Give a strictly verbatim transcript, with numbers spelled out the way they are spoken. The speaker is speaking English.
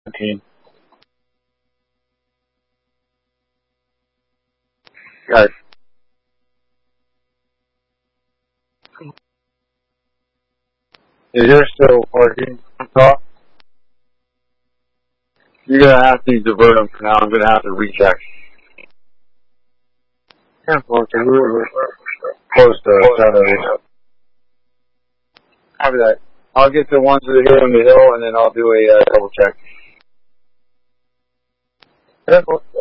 seventeen. Guys. Is there still parking on top? You're gonna have to divert them for now. I'm gonna have to recheck. Yeah, well, we're, we're close to seven. Copy that. I'll get the ones that are here on the hill, and then I'll do a uh, double check. Yeah, well,